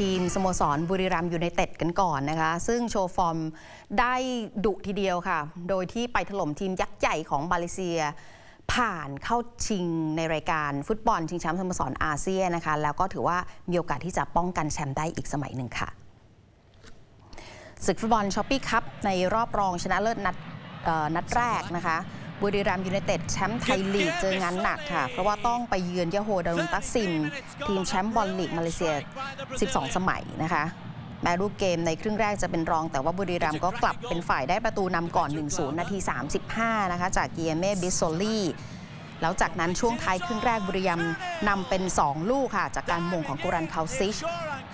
ทีมสโมสรบุรีรัมย์ยูไนเต็ดกันก่อนนะคะซึ่งโชว์ฟอร์มได้ดุทีเดียวค่ะโดยที่ไปถล่มทีมยักษ์ใหญ่ของมาเลเซียผ่านเข้าชิงในรายการฟุตบอลชิงแชมป์สโมสรอาเซียนนะคะแล้วก็ถือว่ามีโอกาสที่จะป้องกันแชมป์ได้อีกสมัยหนึ่งค่ะศึกฟุตบอลช้อปปี้คัพในรอบรองชนะเลิศนัดแรกนะคะบุรีรัมย์ยูไนเต็ดแชมป์ไทยลีกเจองานหนักค่ะเพราะว่าต้องไปเยือนยะโฮดารุนตักซิมทีมแชมป์บอลลีกมาเลเซีย12 สมัยนะคะแม้รูปเกมในครึ่งแรกจะเป็นรองแต่ว่าบุรีรัมย์ก็กลับเป็นฝ่ายได้ประตูนำก่อน 1-0 นาที 35 นะคะจากเกียเม่บิสโซลี่แล้วจากนั้นช่วงท้ายครึ่งแรกบุรีรัมย์นำเป็น2 ลูกค่ะจากการมงของกูรันคาวซิช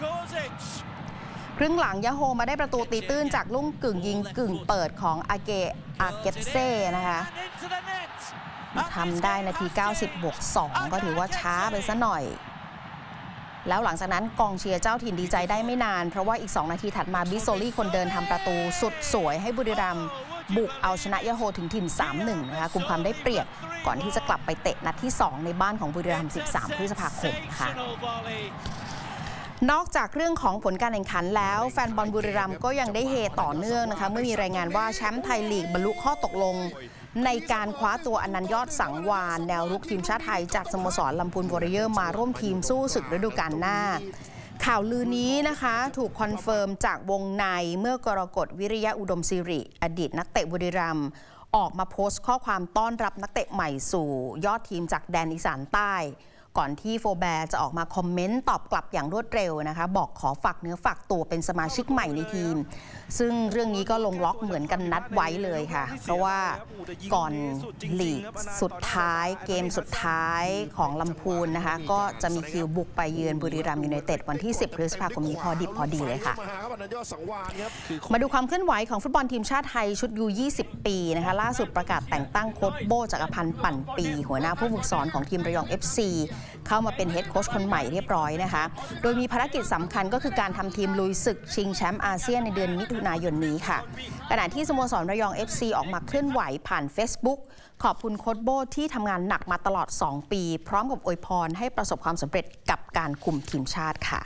ครึ่งหลังยะโฮมาได้ประตูตีตื้นจากลูกกึ่งยิงกึ่งเปิดของอาเกตเซ่นะคะทำได้นาที 90+2 ก็ถือว่าช้าไปซะหน่อยแล้วหลังจากนั้นกองเชียร์เจ้าถิ่นดีใจได้ไม่นานเพราะว่าอีก2 นาทีถัดมาบิสโซลี่คนเดินทำประตูสุดสวยให้บุรีรัมย์บุกเอาชนะยะโฮถึงถิ่น 3-1 นะคะกุมความได้เปรียบก่อนที่จะกลับไปเตะนัดที่2ในบ้านของบุรีรัมย์13 พฤษภาคมค่ะนอกจากเรื่องของผลการแข่งขันแล้วแฟนบอลบุรีรัมย์ก็ยังได้เฮต่อเนื่องนะคะเมื่อมีรายงานว่าแชมป์ไทยลีกบรรลุข้อตกลงในการคว้าตัวอนันต์ยอดสังวาลแนวรุกทีมชาติไทยจากสโมสรลำพูนวอริเออร์มาร่วมทีมสู้ศึกฤดูกาลหน้าข่าวลือนี้นะคะถูกคอนเฟิร์มจากวงในเมื่อกรกฎวิริยะอุดมศิริอดีตนักเตะบุรีรัมย์ออกมาโพสต์ข้อความต้อนรับนักเตะใหม่สู่ยอดทีมจากแดนอีสานใต้ก่อนที่โฟแบร์จะออกมาคอมเมนต์ตอบกลับอย่างรวดเร็วนะคะบอกขอฝากเนื้อฝากตัวเป็นสมาชิกใหม่ในทีมซึ่งเรื่องนี้ก็ลงล็อกเหมือนกันนัดไว้เลยค่ะเพราะว่าก่อนลีกสุดท้ายเกมสุดท้ายของลำพูนนะคะก็จะมีคิวบุกไปเยือนบุรีรัมย์ยูไนเต็ดวันที่10 พฤษภาคมนี้พอดิบพอดีเลยค่ะมาดูความเคลื่อนไหวของฟุตบอลทีมชาติไทยชุดยู20 ปีนะคะล่าสุดประกาศแต่งตั้งโค้ชโบจักรพันธ์ปั่นปีหัวหน้าผู้ฝึกสอนของทีมระยอง FCเข้ามาเป็นเฮดโค้ชคนใหม่เรียบร้อยนะคะโดยมีภารกิจสำคัญก็คือการทำทีมลุยศึกชิงแชมป์อาเซียนในเดือนมิถุนายนนี้ค่ะขณะที่สโมสรระยอง FC ออกมาเคลื่อนไหวผ่าน Facebook ขอบคุณโค้ชโบที่ทำงานหนักมาตลอด2 ปีพร้อมกับอวยพรให้ประสบความสำเร็จกับการคุมทีมชาติค่ะ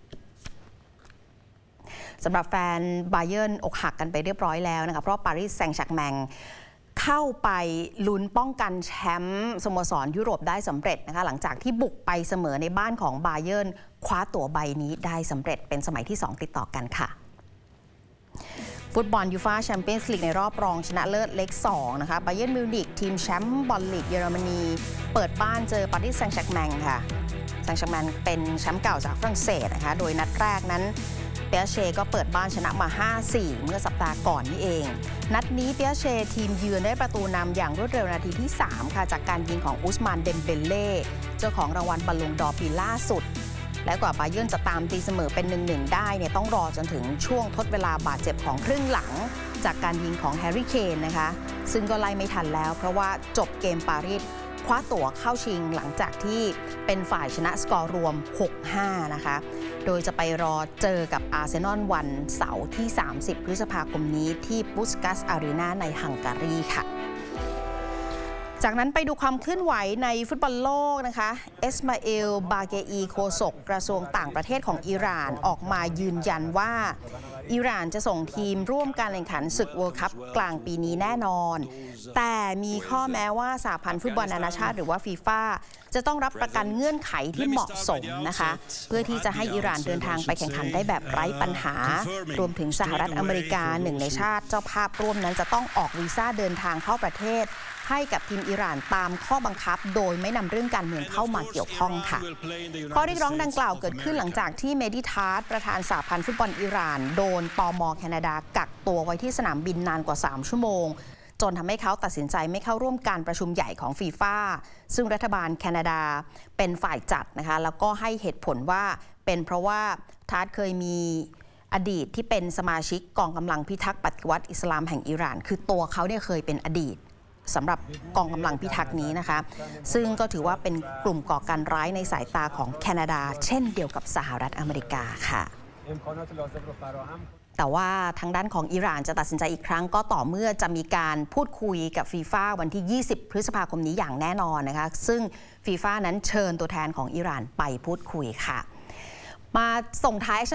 สำหรับแฟนบาเยิร์นอกหักกันไปเรียบร้อยแล้วนะคะเพราะปารีสแซงต์แชร์กแมงเข้าไปลุ้นป้องกันแชมป์สโมสรยุโรปได้สำเร็จนะคะหลังจากที่บุกไปเสมอในบ้านของบาเยิร์นคว้าตั๋วใบนี้ได้สำเร็จเป็นสมัยที่2ติดต่อกันค่ะฟุตบอลยูฟ่าแชมเปี้ยนส์ลีกในรอบรองชนะเลิศเล็ก2นะคะบาเยิร์นมิวนิกทีมแชมป์บอลลีกเยอรมนีเปิดบ้านเจอปารีสแซงต์แชร์กแมงค่ะแซงต์แชร์กแมงเป็นแชมป์เก่าจากฝรั่งเศสนะคะโดยนัดแรกนั้นเปียเชก็เปิดบ้านชนะมา 5-4 เมื่อสัปดาห์ก่อนนี่เองนัดนี้เปียเชทีมเยือนได้ประตูนำอย่างรวดเร็วนาทีที่ 3 ค่ะจากการยิงของอุสมานเดมเบเล่เจ้าของรางวัลบัลลงดอร์ปีล่าสุดและกว่าบาเยิร์นจะตามตีเสมอเป็น 1-1 ได้เนี่ยต้องรอจนถึงช่วงทดเวลาบาดเจ็บของครึ่งหลังจากการยิงของแฮร์รี่เคนนะคะซึ่งก็ไล่ไม่ทันแล้วเพราะว่าจบเกมปารีสคว้าตั๋วเข้าชิงหลังจากที่เป็นฝ่ายชนะสกอร์รวม 6-5 นะคะโดยจะไปรอเจอกับอาร์เซนอลวันเสาร์ที่ 30 พฤษภาคมนี้ที่ปุสกัสอารีนาในฮังการีค่ะจากนั้นไปดูความเคลื่อนไหวในฟุตบอลโลกนะคะเอสมาเอล บาเกอีโฆษกกระทรวงต่างประเทศของอิหร่านออกมายืนยันว่าอิหร่านจะส่งทีมร่วมการแข่งขันศึกเวิลด์คัพกลางปีนี้แน่นอนแต่มีข้อแม้ว่าสหพันธ์ฟุตบอลนานาชาติหรือว่าฟีฟ่าจะต้องรับประกันเงื่อนไขที่เหมาะสมนะคะเพื่อที่จะให้อิหร่านเดินทางไปแข่งขันได้แบบไร้ปัญหารวมถึงสหรัฐอเมริกาหนึ่งในชาติเจ้าภาพร่วมนั้นจะต้องออกวีซ่าเดินทางเข้าประเทศให้กับทีมอิหร่านตามข้อบังคับโดยไม่นำเรื่องการเมืองเข้ามาเกี่ยวข้องค่ะข้อเรียกร้องดังกล่าวเกิดขึ้นหลังจากที่เมดิทาร์ตประธานสหพันธ์ฟุตบอลอิหร่านโดนตม.แคนาดากักตัวไว้ที่สนามบินนานกว่า3 ชั่วโมงจนทำให้เขาตัดสินใจไม่เข้าร่วมการประชุมใหญ่ของฟีฟ่าซึ่งรัฐบาลแคนาดาเป็นฝ่ายจัดนะคะแล้วก็ให้เหตุผลว่าเป็นเพราะว่าทาร์ตเคยมีอดีตที่เป็นสมาชิกกองกำลังพิทักษ์ปฏิวัติอิสลามแห่งอิหร่านคือตัวเขาเนี่ยเคยเป็นอดีตสำหรับกองกำลังพิทักษ์นี้นะคะซึ่งก็ถือว่าเป็นกลุ่มก่อการร้ายในสายตาของแคนาดาเช่นเดียวกับสหรัฐอเมริกาค่ะแต่ว่าทางด้านของอิหร่านจะตัดสินใจอีกครั้งก็ต่อเมื่อจะมีการพูดคุยกับฟีฟ่าวันที่ 20 พฤษภาคมนี้อย่างแน่นอนนะคะซึ่งฟีฟ่านั้นเชิญตัวแทนของอิหร่านไปพูดคุยค่ะมาส่งท้าย